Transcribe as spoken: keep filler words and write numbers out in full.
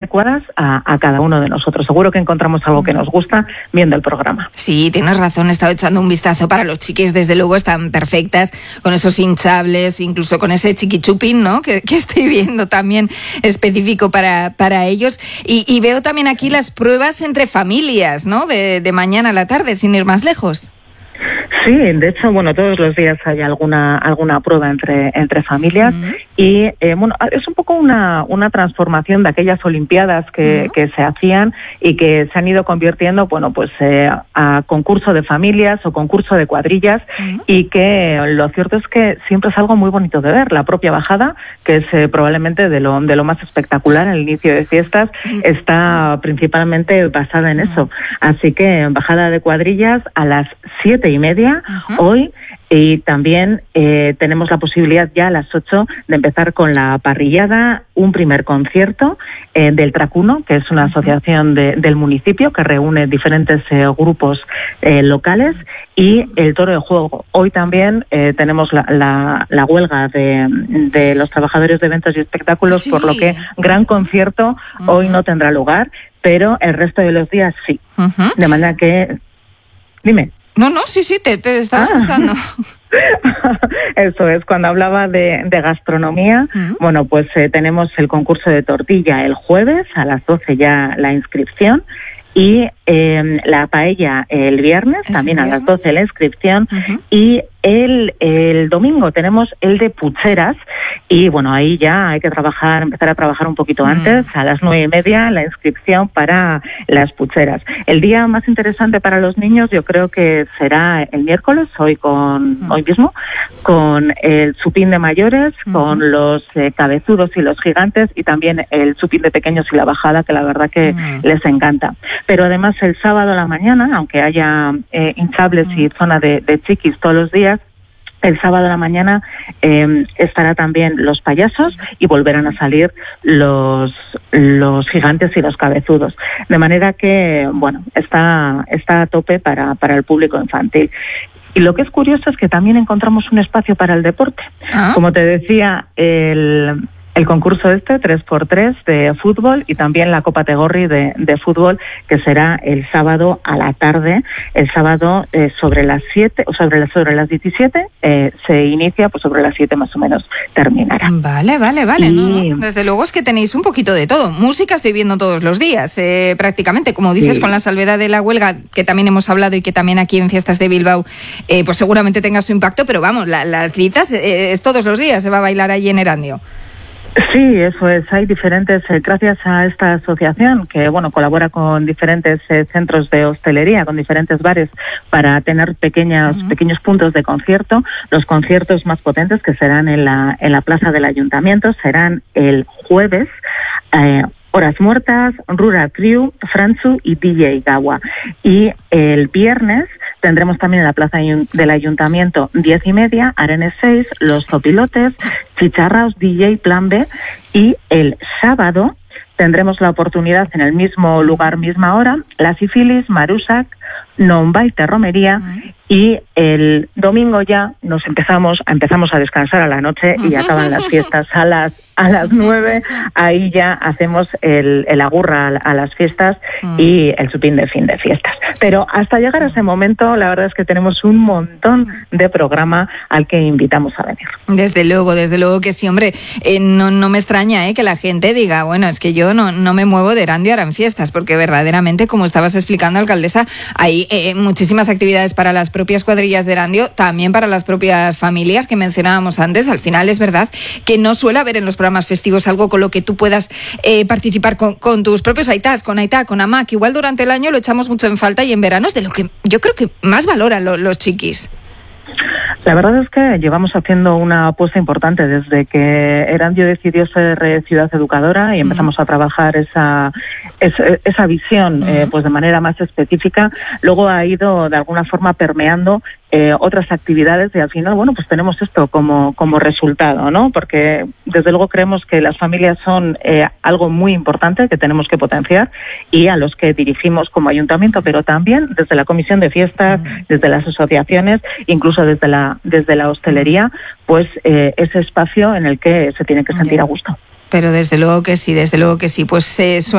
adecuadas a, a cada uno de nosotros. Seguro que encontramos algo que nos gusta viendo el programa. Sí, tienes razón, he estado echando un vistazo. Para los chiquis, desde luego, están perfectas, con esos hinchables, incluso con ese chiquichupín, ¿no?, que, que estoy viendo también específico para, para ellos. Y, y veo también aquí las pruebas entre familias, ¿no?, de, de mañana a la tarde, sin ir más lejos. Sí, de hecho, bueno, todos los días hay alguna alguna prueba entre entre familias uh-huh. y eh, bueno, es un poco una una transformación de aquellas olimpiadas que, uh-huh. que se hacían y que se han ido convirtiendo, bueno, pues eh, a concurso de familias o concurso de cuadrillas uh-huh. y que lo cierto es que siempre es algo muy bonito de ver. La propia bajada, que es eh, probablemente de lo de lo más espectacular en el inicio de fiestas, uh-huh. está principalmente basada en uh-huh. eso. Así que bajada de cuadrillas a las siete y media uh-huh. hoy, y también eh, tenemos la posibilidad ya a las ocho de empezar con la parrillada, un primer concierto eh, del Tracuno, que es una asociación de, del municipio que reúne diferentes eh, grupos eh, locales, y el toro de juego. Hoy también eh, tenemos la, la, la huelga de, de los trabajadores de eventos y espectáculos, sí. por lo que gran concierto uh-huh. hoy no tendrá lugar, pero el resto de los días sí. Uh-huh. De manera que... Dime. No, no, sí, sí, te, te estaba ah. escuchando. Eso es, cuando hablaba de, de gastronomía, uh-huh. bueno, pues eh, tenemos el concurso de tortilla el jueves, a las doce ya la inscripción, y eh, la paella el viernes, también viernes? a las doce la inscripción, uh-huh. y el, el domingo tenemos el de pucheras, y bueno, ahí ya hay que trabajar, empezar a trabajar un poquito uh-huh. antes, a las nueve y media la inscripción para las pucheras. El día más interesante para los niños yo creo que será el miércoles, hoy con uh-huh. hoy mismo, con el chupín de mayores, uh-huh. con los eh, cabezudos y los gigantes, y también el chupín de pequeños y la bajada, que la verdad que uh-huh. les encanta. Pero además el sábado a la mañana, aunque haya eh, hinchables uh-huh. y zona de, de chiquis todos los días, el sábado a la mañana eh, estará también los payasos y volverán a salir los los gigantes y los cabezudos. De manera que, bueno, está está a tope para, para el público infantil. Y lo que es curioso es que también encontramos un espacio para el deporte. ¿Ah? Como te decía, el... el concurso este, tres por tres de fútbol, y también la Copa Tegorri de, de fútbol, que será el sábado a la tarde. El sábado eh, sobre las siete, o sobre las, sobre las diecisiete, eh, se inicia, pues sobre las siete más o menos terminará. Vale, vale, vale. Y... No, no. Desde luego es que tenéis un poquito de todo. Música estoy viendo todos los días, eh, prácticamente, como dices, sí. con la salvedad de la huelga, que también hemos hablado y que también aquí en Fiestas de Bilbao, eh, pues seguramente tenga su impacto, pero vamos, la, las citas eh, es todos los días, se va a bailar allí en Erandio. Sí, eso es. Hay diferentes, eh, gracias a esta asociación que, bueno, colabora con diferentes eh, centros de hostelería, con diferentes bares, para tener pequeñas, uh-huh. pequeños puntos de concierto. Los conciertos más potentes, que serán en la, en la plaza del ayuntamiento, serán el jueves, eh, Horas Muertas, Rural Crew, Franzu y D J Gawa. Y el viernes tendremos también en la plaza del ayuntamiento diez y media, Arenes seis, Los Zopilotes, Chicharraos, D J Plan B, y el sábado tendremos la oportunidad en el mismo lugar, misma hora, La Sifilis, Marusak, Nombaite Romería, uh-huh. y el domingo ya nos empezamos empezamos a descansar a la noche y acaban las fiestas a las a las nueve. Ahí ya hacemos el, el agurra a las fiestas y el chupín de fin de fiestas. Pero hasta llegar a ese momento, la verdad es que tenemos un montón de programa al que invitamos a venir. Desde luego, desde luego que sí, hombre. Eh, no, no me extraña eh, que la gente diga, bueno, es que yo no, no me muevo de Erandio ahora en fiestas, porque verdaderamente, como estabas explicando, alcaldesa, hay eh, muchísimas actividades para las propias cuadrillas de Erandio, también para las propias familias que mencionábamos antes. Al final es verdad que no suele haber en los programas festivos algo con lo que tú puedas eh, participar con, con tus propios aitas, con Aitá, con Amá, que igual durante el año lo echamos mucho en falta, y en verano es de lo que yo creo que más valoran lo, los chiquis. La verdad es que llevamos haciendo una apuesta importante desde que Erandio decidió ser ciudad educadora y empezamos uh-huh. a trabajar esa esa, esa visión uh-huh. eh, pues de manera más específica. Luego ha ido de alguna forma permeando eh, otras actividades, y al final, bueno, pues tenemos esto como como resultado, ¿no? Porque desde luego creemos que las familias son eh, algo muy importante que tenemos que potenciar, y a los que dirigimos como ayuntamiento, pero también desde la comisión de fiestas, uh-huh. desde las asociaciones, incluso desde la desde la hostelería, pues eh, ese espacio en el que se tiene que sentir a gusto. Pero desde luego que sí, desde luego que sí. Pues eh,